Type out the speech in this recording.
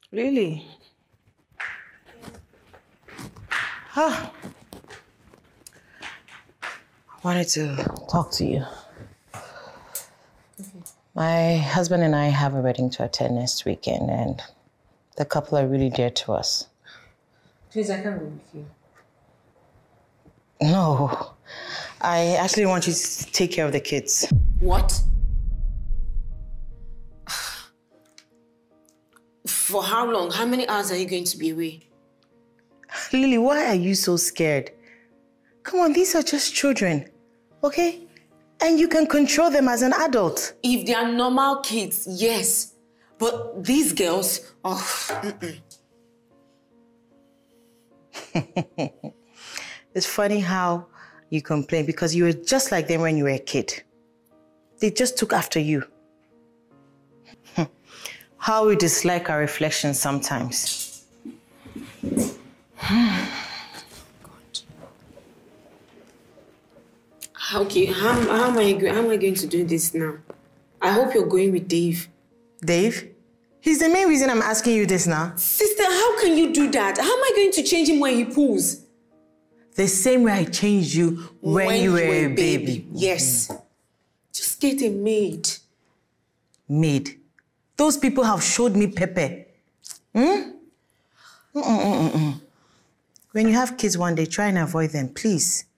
Really? I wanted to talk to you. My husband and I have a wedding to attend next weekend, and the couple are really dear to us. Please, I can't go with you. No. I actually want you to take care of the kids. What? For how long? How many hours are you going to be away? Lily, why are you so scared? Come on, these are just children, okay? And you can control them as an adult. If they are normal kids, yes. But these girls, It's funny how you complain because you were just like them when you were a kid. They just took after you. How we dislike our reflections sometimes. God. Okay, how am I going to do this now? I hope you're going with Dave. Dave? He's the main reason I'm asking you this now. Sister, how can you do that? How am I going to change him when he pulls? The same way I changed you when you were a baby. Yes. Just get a maid. Maid? Those people have showed me pepper. When you have kids one day, try and avoid them, please.